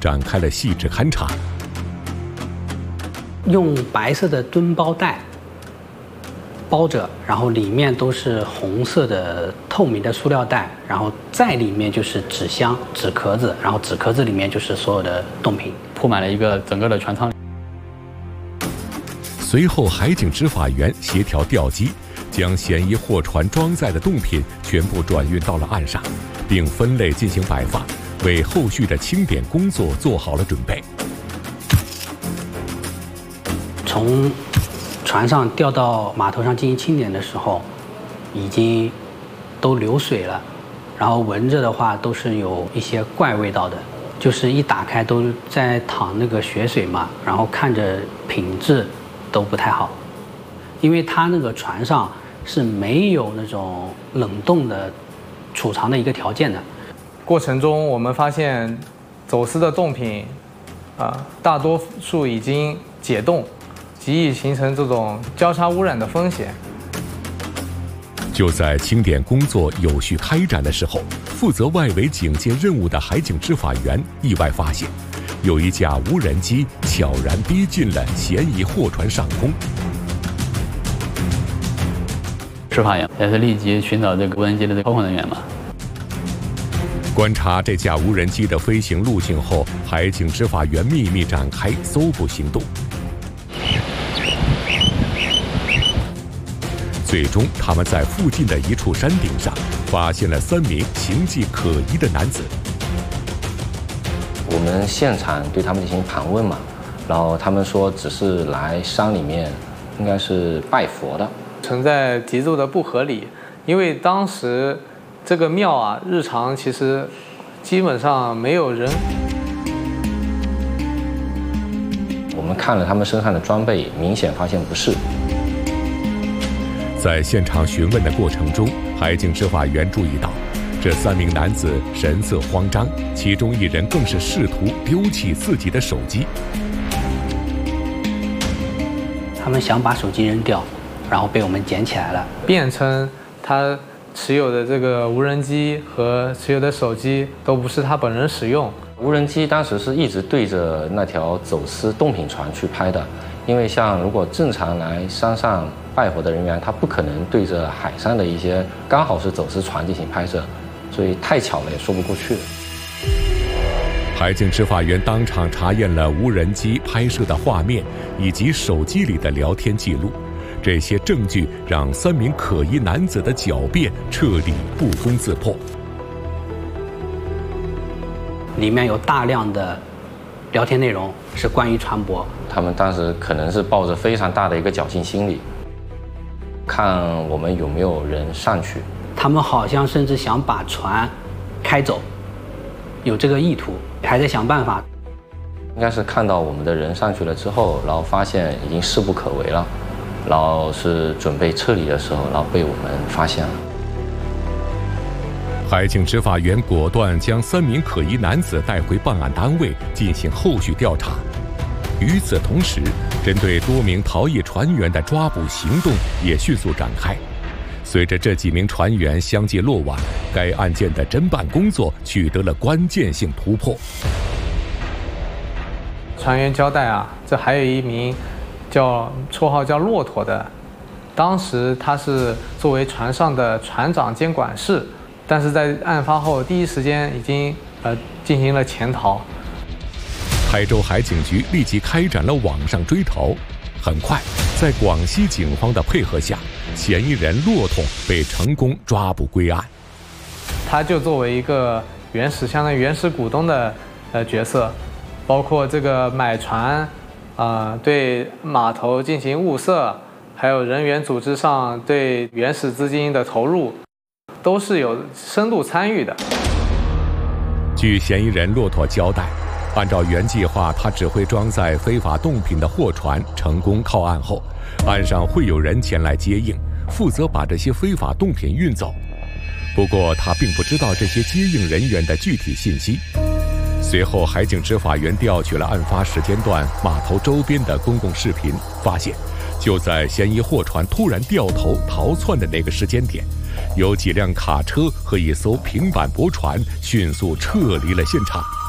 展开了细致勘查。 用白色的墩包袋包着，然后里面都是红色的透明的塑料袋，然后再里面就是纸箱、纸壳子，然后纸壳子里面就是所有的冻品， 铺满了一个整个的船舱。 随后，海警执法员协调调机，将嫌疑货船装载的冻品全部转运到了岸上，并分类进行摆放，为后续的清点工作做好了准备。 从船上调到码头上进行清点的时候，已经都流水了，然后闻着的话都是有一些怪味道的，就是一打开都在淌那个血水嘛，然后看着品质都不太好，因为它那个船上是没有那种冷冻的储藏的一个条件的。 过程中我们发现走私的冻品大多数已经解冻，极易形成这种交叉污染的风险。 就在清点工作有序开展的时候，负责外围警戒任务的海警执法员意外发现，有一架无人机悄然逼近了嫌疑货船上空。 执法员也是立即寻找这个无人机的操控人员嘛。 观察这架无人机的飞行路径后，海警执法员秘密展开搜捕行动。最终，他们在附近的一处山顶上发现了3名形迹可疑的男子。 我们现场对他们进行盘问嘛，然后他们说只是来山里面，应该是拜佛的， 存在极度的不合理。因为当时这个庙日常其实基本上没有人。 我们看了他们身上的装备，明显发现不是。 在现场询问的过程中，海警执法员注意到，这3名男子神色慌张，其中一人更是试图丢弃自己的手机。 他们想把手机扔掉，然后被我们捡起来了， 辩称他持有的这个无人机和持有的手机都不是他本人使用。 无人机当时是一直对着那条走私冻品船去拍的，因为像如果正常来山上拜佛的人员，他不可能对着海上的一些刚好是走私船进行拍摄，所以太巧了也说不过去了。 海警执法员当场查验了无人机拍摄的画面以及手机里的聊天记录，这些证据让3名可疑男子的狡辩彻底不攻自破。 里面有大量的聊天内容是关于船舶。 他们当时可能是抱着非常大的一个侥幸心理，看我们有没有人上去。 他们好像甚至想把船开走，有这个意图，还在想办法。 应该是看到我们的人上去了之后，然后发现已经势不可为了，然后是准备撤离的时候，然后被我们发现了。 海警执法员果断将3名可疑男子带回办案单位进行后续调查。与此同时，针对多名逃逸船员的抓捕行动也迅速展开。随着这几名船员相继落网，该案件的侦办工作取得了关键性突破。 船员交代这还有一名绰号叫骆驼的，当时他是作为船上的船长兼管事，但是在案发后第一时间已经进行了潜逃。 台州海警局立即开展了网上追逃，很快，在广西警方的配合下，嫌疑人骆驼被成功抓捕归案。 他就作为一个相当于原始股东的角色，包括这个买船，对码头进行物色，还有人员组织上对原始资金的投入，都是有深度参与的。 据嫌疑人骆驼交代，按照原计划，他只会装载非法冻品的货船成功靠岸后，岸上会有人前来接应，负责把这些非法冻品运走。不过他并不知道这些接应人员的具体信息。随后，海警执法员调取了案发时间段码头周边的公共视频，发现就在嫌疑货船突然掉头逃窜的那个时间点，有几辆卡车和一艘平板驳船迅速撤离了现场。